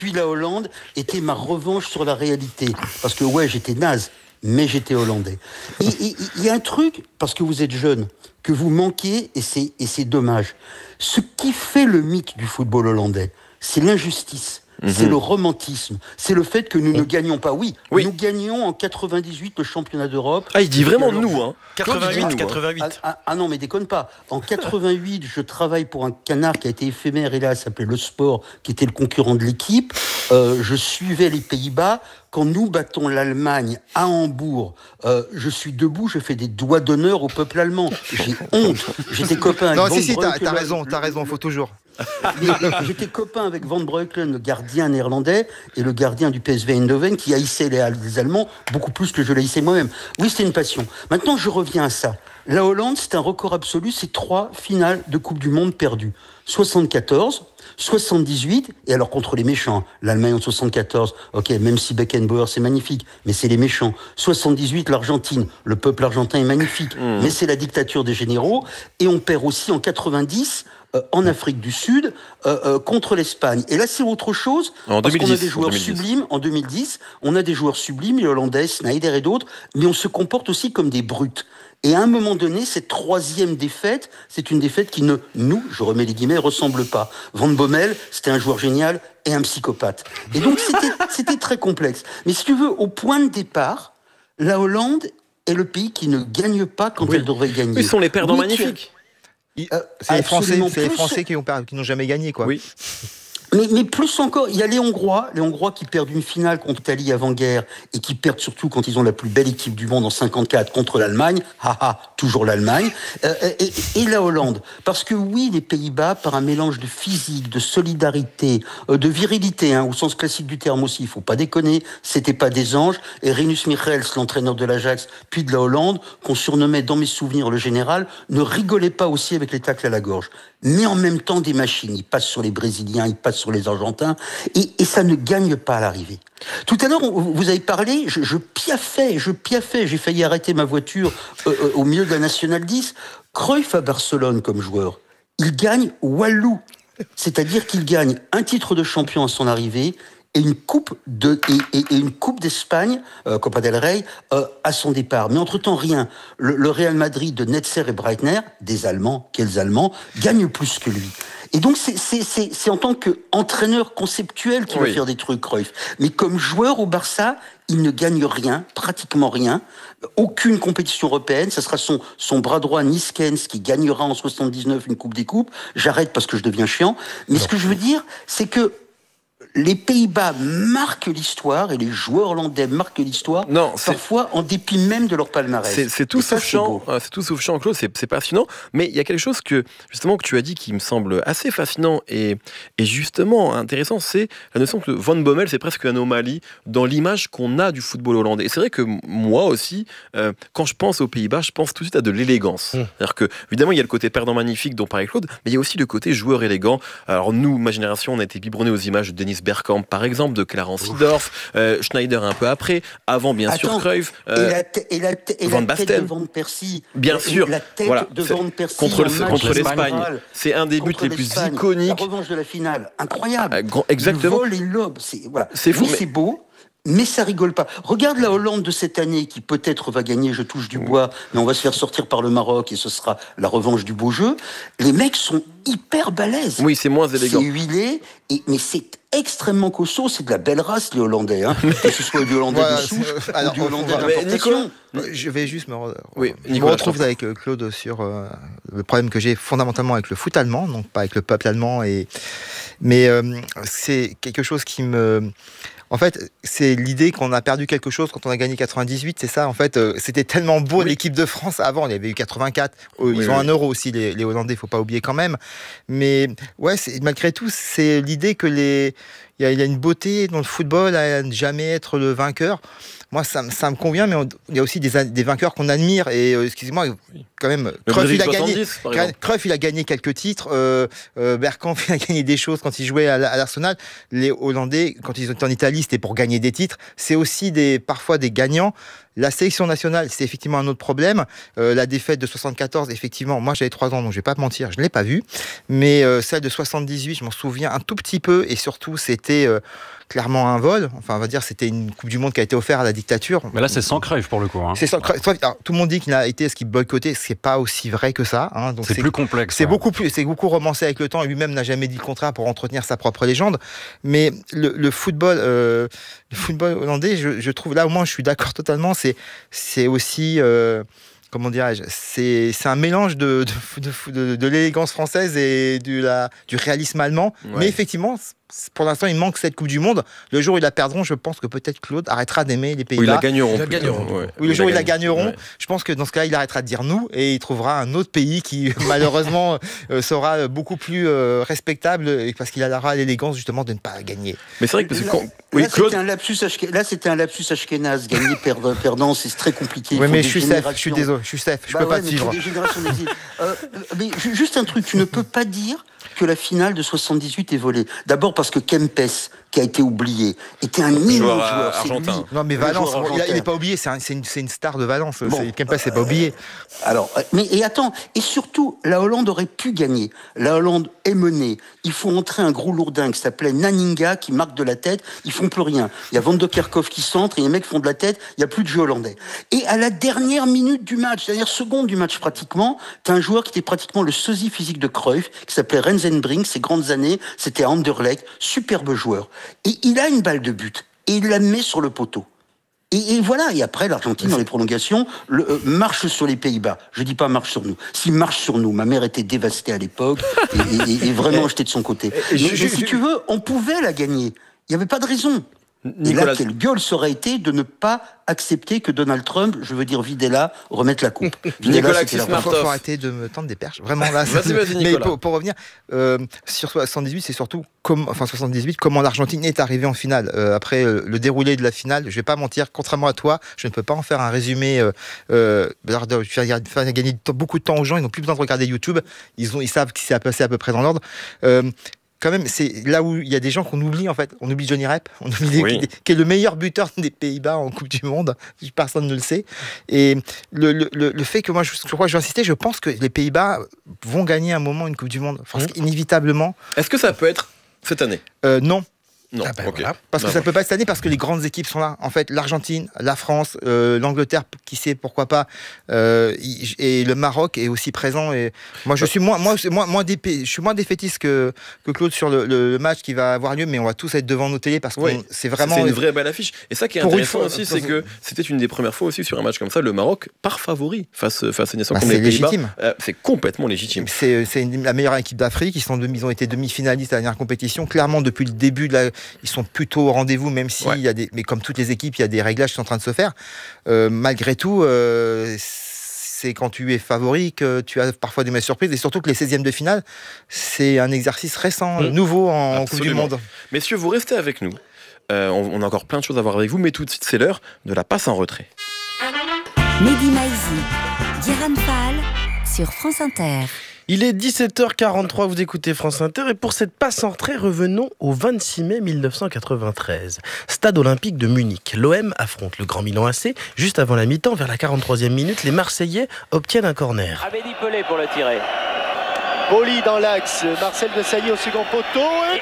Puis la Hollande était ma revanche sur la réalité. Parce que ouais, j'étais naze, mais j'étais hollandais. Et il y a un truc, parce que vous êtes jeune, que vous manquez, et c'est dommage. Ce qui fait le mythe du football hollandais, c'est l'injustice. C'est le romantisme. C'est le fait que nous ne gagnons pas. Oui, nous gagnons en 98 le championnat d'Europe. Ah, il dit vraiment nous, hein. 88. Ah non, mais déconne pas. En 88, je travaille pour un canard qui a été éphémère, et là, s'appelait Le Sport, qui était le concurrent de l'équipe. Je suivais les Pays-Bas. Quand nous battons l'Allemagne à Hambourg, je suis debout, je fais des doigts d'honneur au peuple allemand. J'ai honte. J'étais copain avec t'as raison, faut toujours. J'étais copain avec Van Breukelen, le gardien néerlandais, et le gardien du PSV Eindhoven, qui haïssait les Allemands beaucoup plus que je l'haïssais moi-même. Oui, c'était une passion. Maintenant, je reviens à ça. La Hollande, c'est un record absolu, c'est 3 finales de Coupe du Monde perdues. 74, 78, et alors contre les méchants. L'Allemagne en 74, ok, même si Beckenbauer, c'est magnifique, mais c'est les méchants. 78, l'Argentine, le peuple argentin est magnifique, mais c'est la dictature des généraux. Et on perd aussi en 90, en Afrique du Sud, contre l'Espagne. Et là, c'est autre chose, parce qu'on a des joueurs sublimes, en 2010, on a des joueurs sublimes, les Hollandais, Sneijder et d'autres, mais on se comporte aussi comme des brutes. Et à un moment donné, cette 3e défaite, c'est une défaite qui je remets les guillemets, ressemble pas. Van Bommel, c'était un joueur génial et un psychopathe. Et donc, c'était très complexe. Mais si tu veux, au point de départ, la Hollande est le pays qui ne gagne pas quand elle devrait gagner. Ils sont les perdants magnifiques. C'est les Français qui n'ont jamais gagné, quoi. Oui. Mais plus encore, il y a les Hongrois qui perdent une finale contre l'Italie avant-guerre et qui perdent surtout quand ils ont la plus belle équipe du monde en 54 contre l'Allemagne. Toujours l'Allemagne. Et la Hollande. Parce que oui, les Pays-Bas, par un mélange de physique, de solidarité, de virilité, au sens classique du terme aussi, il faut pas déconner, c'était pas des anges. Et Rinus Michels, l'entraîneur de l'Ajax, puis de la Hollande, qu'on surnommait dans mes souvenirs le général, ne rigolait pas aussi avec les tacles à la gorge. Mais en même temps des machines. Ils passent sur les Brésiliens, ils passent sur les Argentins, et ça ne gagne pas à l'arrivée. Tout à l'heure, vous avez parlé, je piaffais, j'ai failli arrêter ma voiture au milieu de la Nationale 10. Cruyff à Barcelone comme joueur, il gagne Walou, c'est-à-dire qu'il gagne un titre de champion à son arrivée, et une coupe d'Espagne, Copa del Rey, à son départ. Mais entre-temps, rien. Le Real Madrid de Netzer et Breitner, des Allemands, quels Allemands, gagne plus que lui. Et donc, c'est en tant qu'entraîneur conceptuel qu'il va faire des trucs, Cruyff. Mais comme joueur au Barça, il ne gagne rien, pratiquement rien. Aucune compétition européenne. Ça sera son bras droit, Niskens, qui gagnera en 79 une Coupe des Coupes. J'arrête parce que je deviens chiant. Mais ce que je veux dire, c'est que les Pays-Bas marquent l'histoire et les joueurs hollandais marquent l'histoire, parfois en dépit même de leur palmarès. C'est tout sauf chiant, Claude, c'est passionnant, mais il y a quelque chose que tu as dit qui me semble assez fascinant et justement intéressant, c'est la notion que Van Bommel, c'est presque une anomalie dans l'image qu'on a du football hollandais. Et c'est vrai que moi aussi, quand je pense aux Pays-Bas, je pense tout de suite à de l'élégance. C'est-à-dire que, évidemment, il y a le côté perdant magnifique dont parlait Claude, mais il y a aussi le côté joueur élégant. Alors nous, ma génération, on a été biberonnés aux images de Dennis Bergkamp, par exemple, de Clarence Seedorf, Schneider un peu après, avant bien sûr Cruyff, Van Basten, de Van Persie, bien sûr, la tête de Van Persie contre l'Espagne, c'est un des buts les plus iconiques. La revanche de la finale, incroyable. Exactement. Le vol et l'aube, c'est fou, c'est beau. Mais ça rigole pas. Regarde la Hollande de cette année qui peut-être va gagner, je touche du bois, mais on va se faire sortir par le Maroc et ce sera la revanche du beau jeu. Les mecs sont hyper balèzes. Oui, c'est moins élégant. C'est huilé, mais c'est extrêmement costaud. C'est de la belle race, les Hollandais. Que ce soit du Hollandais de souche ou du Hollandais d'importation. Je vais juste me retrouve avec Claude sur le problème que j'ai fondamentalement avec le foot allemand, donc pas avec le peuple allemand. Mais c'est quelque chose qui me... En fait, c'est l'idée qu'on a perdu quelque chose quand on a gagné 98, c'est ça. En fait, c'était tellement beau l'équipe de France avant. Il y avait eu 84. Ils ont un euro aussi, les Hollandais, il ne faut pas oublier quand même. Mais ouais, malgré tout, c'est l'idée que il y a une beauté dans le football à ne jamais être le vainqueur. Moi, ça me convient, mais il y a aussi des vainqueurs qu'on admire. Et excusez-moi, quand même, Cruyff, il a gagné quelques titres. Bergkamp, il a gagné des choses quand il jouait à l'Arsenal. Les Hollandais, quand ils étaient en Italie, c'était pour gagner des titres. C'est aussi parfois des gagnants. La sélection nationale, c'est effectivement un autre problème. La défaite de 74, effectivement, moi j'avais 3 ans, donc je vais pas te mentir, je ne l'ai pas vue. Mais celle de 78, je m'en souviens un tout petit peu. Et surtout, c'était c'était clairement un vol. Enfin, on va dire, c'était une Coupe du Monde qui a été offerte à la dictature. Mais là, c'est sans Cruyff pour le coup. C'est sans Cruyff. Tout le monde dit qu'il a été boycotté. C'est pas aussi vrai que ça. Donc c'est plus complexe. C'est beaucoup romancé avec le temps. Lui-même n'a jamais dit le contraire pour entretenir sa propre légende. Mais le football hollandais, je trouve, là au moins, je suis d'accord totalement. C'est aussi comment dirais-je, c'est un mélange de l'élégance française et du réalisme allemand. Ouais. Mais effectivement, pour l'instant, il manque cette Coupe du Monde. Le jour où ils la perdront, je pense que peut-être Claude arrêtera d'aimer les Pays-Bas. Ils la gagneront. Oui, le jour où ils la gagneront, je pense que dans ce cas-là, il arrêtera de dire nous et il trouvera un autre pays qui, malheureusement, sera beaucoup plus respectable parce qu'il aura l'élégance, justement, de ne pas gagner. Mais c'est vrai que là, c'était un lapsus ashkénaze. Gagner, perdant, c'est très compliqué. Oui, mais je suis désolé. Je peux pas te suivre. Mais juste un truc, tu ne peux pas dire que la finale de 78 est volée. D'abord parce que Kempes, qui a été oublié, était un immense joueur argentin. Non, mais Valence, il n'est pas oublié, c'est une star de Valence. Bon, Kempes n'est pas oublié. Alors, et surtout, la Hollande aurait pu gagner. La Hollande est menée. Il faut entrer un gros lourdin qui s'appelait Naninga, qui marque de la tête. Ils font plus rien. Il y a Van de Kerkhoff qui centre et les mecs font de la tête. Il n'y a plus de jeu hollandais. Et à la dernière minute du match, dernière seconde du match pratiquement, t'as un joueur qui était pratiquement le sosie physique de Cruyff, qui s'appelait Rensenbrink. Ses grandes années, c'était à Anderlecht. Superbe joueur. Et il a une balle de but. Et il la met sur le poteau. Et voilà, et après, l'Argentine, dans les prolongations, marche sur les Pays-Bas. Je dis pas marche sur nous. S'il marche sur nous, ma mère était dévastée à l'époque, et vraiment, j'étais de son côté. Mais si tu veux, on pouvait la gagner. Il n'y avait pas de raison. Nicolas... Et là, quelle gueule ça aurait été de ne pas accepter que Donald Trump, je veux dire Videla, remette la coupe. Nicolas, il faut arrêter de me tendre des perches. Vraiment, là. Vas-y, mais pour revenir, sur 78, c'est surtout 78, comment l'Argentine est arrivée en finale. Après le déroulé de la finale, je vais pas mentir, contrairement à toi, je ne peux pas en faire un résumé. Faire gagner beaucoup de temps aux gens, ils n'ont plus besoin de regarder YouTube. Ils savent ce qui s'est passé à peu près dans l'ordre. Quand même, c'est là où il y a des gens qu'on oublie, en fait. On oublie Johnny Rep, qui est le meilleur buteur des Pays-Bas en Coupe du Monde. Personne ne le sait. Et le fait que moi, je crois que je vais insister, je pense que les Pays-Bas vont gagner un moment une Coupe du Monde. Inévitablement. Est-ce que ça peut être cette année ? Non. Non, voilà. Parce que ça peut pas être cette année, parce que les grandes équipes sont là. En fait, l'Argentine, la France, l'Angleterre, qui sait, pourquoi pas, et le Maroc est aussi présent. Et moi, je suis moins défaitiste que Claude sur le match qui va avoir lieu, mais on va tous être devant nos télés parce que c'est vraiment. C'est une vraie belle affiche. Et ça qui est intéressant aussi, c'est que c'était une des premières fois aussi sur un match comme ça, le Maroc part favori face à une nation comme les Pays-Bas. C'est complètement légitime. C'est la meilleure équipe d'Afrique. Ils ont été demi-finalistes à la dernière compétition. Clairement, depuis le début ils sont plutôt au rendez-vous, même si mais comme toutes les équipes, il y a des réglages qui sont en train de se faire. Malgré tout, c'est quand tu es favori que tu as parfois des mauvaises surprises, et surtout que les 16e de finale, c'est un exercice récent, nouveau en Coupe du Monde. Messieurs, vous restez avec nous. On a encore plein de choses à voir avec vous, mais tout de suite, c'est l'heure de la passe en retrait. Mehdi Maizi, Guérin Fall sur France Inter. Il est 17h43, vous écoutez France Inter, et pour cette passe en retrait, revenons au 26 mai 1993. Stade olympique de Munich. L'OM affronte le Grand Milan AC. Juste avant la mi-temps, vers la 43e minute, les Marseillais obtiennent un corner. Abedi Pelé pour le tirer. Boli dans l'axe, Marcel Desailly au second poteau, et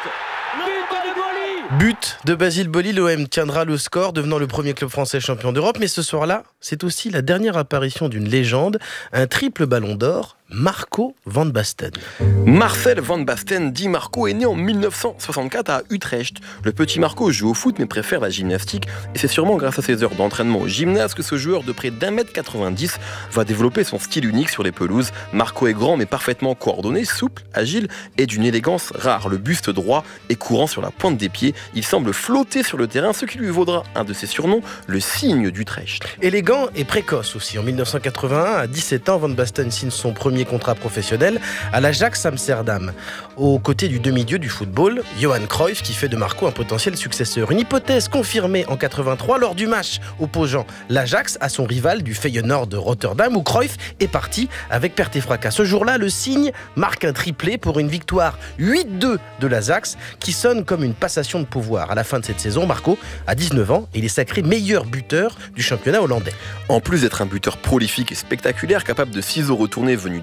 but de Basile Boli, l'OM tiendra le score, devenant le premier club français champion d'Europe. Mais ce soir-là, c'est aussi la dernière apparition d'une légende, un triple ballon d'or, Marco van Basten. Marcel van Basten, dit Marco, est né en 1964 à Utrecht. Le petit Marco joue au foot mais préfère la gymnastique, et c'est sûrement grâce à ses heures d'entraînement au gymnase que ce joueur de près d'1m90 va développer son style unique sur les pelouses. Marco est grand mais parfaitement coordonné, souple, agile et d'une élégance rare. Le buste droit est courant sur la pointe des pieds. Il semble flotter sur le terrain, ce qui lui vaudra un de ses surnoms, le cygne d'Utrecht. Élégant et précoce aussi. En 1981, à 17 ans, Van Basten signe son premier contrat professionnel à l'Ajax Amsterdam, aux côtés du demi-dieu du football, Johan Cruyff, qui fait de Marco un potentiel successeur. Une hypothèse confirmée en 83 lors du match opposant l'Ajax à son rival du Feyenoord de Rotterdam, où Cruyff est parti avec perte et fracas. Ce jour-là, le cygne marque un triplé pour une victoire 8-2 de l'Ajax, qui sonne comme une passation de pouvoir. À la fin de cette saison, Marco a 19 ans et il est sacré meilleur buteur du championnat hollandais. En plus d'être un buteur prolifique et spectaculaire, capable de ciseaux retournés venus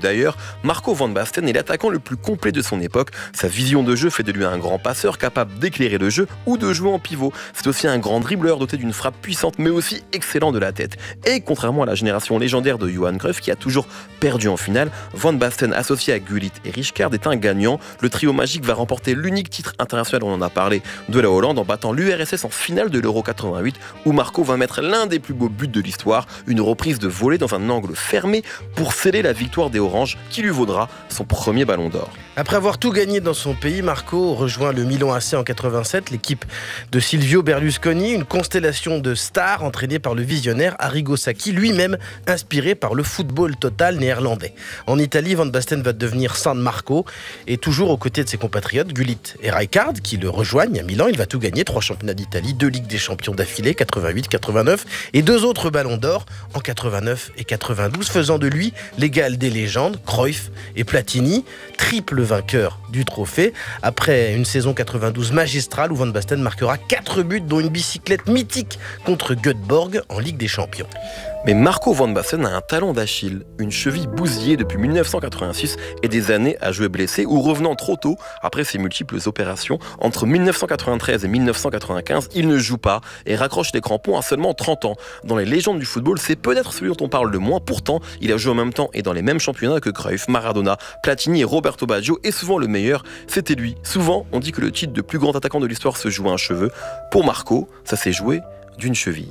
D'ailleurs, Marco van Basten est l'attaquant le plus complet de son époque. Sa vision de jeu fait de lui un grand passeur capable d'éclairer le jeu ou de jouer en pivot. C'est aussi un grand dribbleur doté d'une frappe puissante mais aussi excellent de la tête. Et contrairement à la génération légendaire de Johan Cruyff qui a toujours perdu en finale, Van Basten associé à Gullit et Rijkaard est un gagnant. Le trio magique va remporter l'unique titre international, on en a parlé, de la Hollande en battant l'URSS en finale de l'Euro 88 où Marco va mettre l'un des plus beaux buts de l'histoire, une reprise de volée dans un angle fermé pour sceller la victoire des Oranges qui lui vaudra son premier ballon d'or. Après avoir tout gagné dans son pays, Marco rejoint le Milan AC en 87, l'équipe de Silvio Berlusconi, une constellation de stars entraînée par le visionnaire Arrigo Sacchi, lui-même inspiré par le football total néerlandais. En Italie, Van Basten va devenir San Marco et toujours aux côtés de ses compatriotes Gullit et Rijkaard qui le rejoignent à Milan. Il va tout gagner, 3 championnats d'Italie, 2 Ligues des Champions d'affilée, 88, 89 et 2 autres ballons d'or en 89 et 92, faisant de lui l'égal des légendes, Cruyff et Platini, triple vainqueur du trophée, après une saison 92 magistrale où Van Basten marquera 4 buts dont une bicyclette mythique contre Göteborg en Ligue des Champions. Mais Marco van Basten a un talon d'Achille, une cheville bousillée depuis 1986 et des années à jouer blessé ou revenant trop tôt après ses multiples opérations. Entre 1993 et 1995, il ne joue pas et raccroche les crampons à seulement 30 ans. Dans les légendes du football, c'est peut-être celui dont on parle le moins. Pourtant, il a joué en même temps et dans les mêmes championnats que Cruyff, Maradona, Platini et Roberto Baggio, et souvent le meilleur, c'était lui. Souvent, on dit que le titre de plus grand attaquant de l'histoire se joue à un cheveu. Pour Marco, ça s'est joué d'une cheville.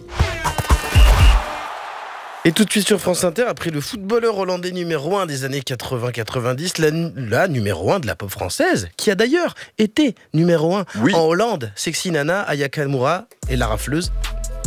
Et tout de suite sur France Inter, après le footballeur hollandais numéro 1 des années 80-90, la numéro 1 de la pop française, qui a d'ailleurs été numéro 1 en Hollande, Sexy Nana, Aya Kamura et la rafleuse